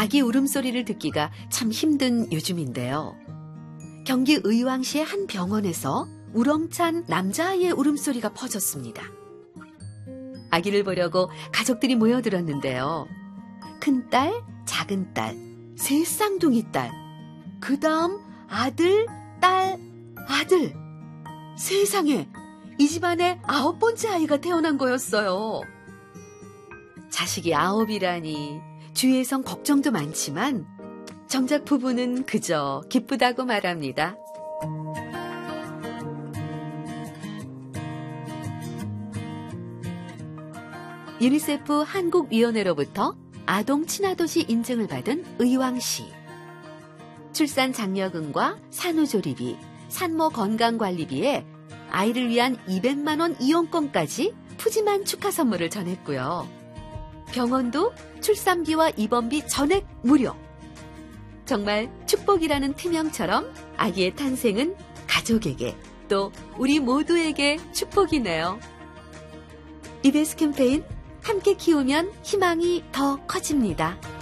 아기 울음소리를 듣기가 참 힘든 요즘인데요. 경기 의왕시의 한 병원에서 우렁찬 남자아이의 울음소리가 퍼졌습니다. 아기를 보려고 가족들이 모여들었는데요. 큰딸, 작은딸, 세 쌍둥이 딸, 그 다음 아들, 딸, 아들. 세상에, 이 집안에 9번째 아이가 태어난 거였어요. 자식이 9이라니 주위에선 걱정도 많지만 정작 부부는 그저 기쁘다고 말합니다. 유니세프 한국위원회로부터 아동 친화도시 인증을 받은 의왕시. 출산 장려금과 산후조리비, 산모 건강관리비에 아이를 위한 200만 원 이용권까지 푸짐한 축하 선물을 전했고요. 병원도 출산비와 입원비 전액 무료. 정말 축복이라는 팀명처럼 아기의 탄생은 가족에게 또 우리 모두에게 축복이네요. EBS 캠페인 함께 키우면 희망이 더 커집니다.